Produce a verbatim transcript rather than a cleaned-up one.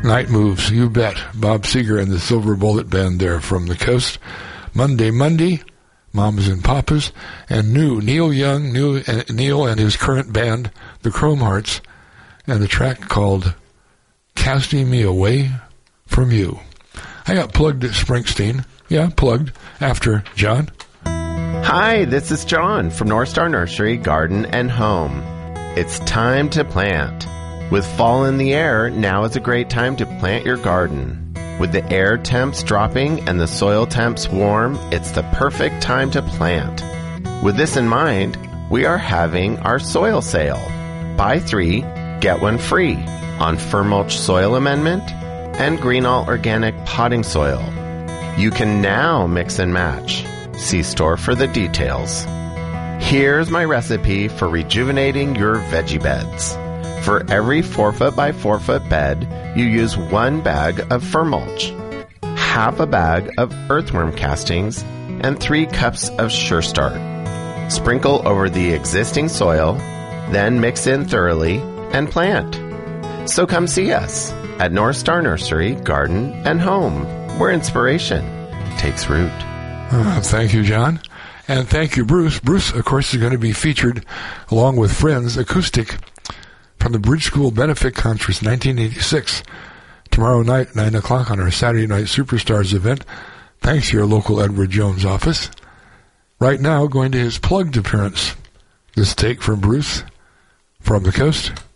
Night Moves, you bet. Bob Seger and the Silver Bullet Band there from the coast. Monday, Monday, Mamas and Papas, and new Neil Young, new uh, Neil and his current band, the Chrome Hearts, and the track called Casting Me Away From You. I got plugged at Springsteen. Yeah, plugged after John. Hi, this is John from North Star Nursery, Garden and Home. It's time to plant. With fall in the air, now is a great time to plant your garden. With the air temps dropping and the soil temps warm, it's the perfect time to plant. With this in mind, we are having our soil sale. Buy three, get one free on Furmulch Soil Amendment and Greenall Organic Potting Soil. You can now mix and match. See store for the details. Here's my recipe for rejuvenating your veggie beds. For every four foot by four foot bed, you use one bag of fir mulch, half a bag of earthworm castings, and three cups of Sure Start. Sprinkle over the existing soil, then mix in thoroughly and plant. So come see us at North Star Nursery, Garden and Home, where inspiration takes root. Uh, thank you, John. And thank you, Bruce. Bruce, of course, is going to be featured along with friends acoustic from the Bridge School Benefit Conference nineteen eighty-six tomorrow night, nine o'clock on our Saturday Night Superstars event, thanks to your local Edward Jones office. Right now, going to his plugged appearance, this take from Bruce from the coast.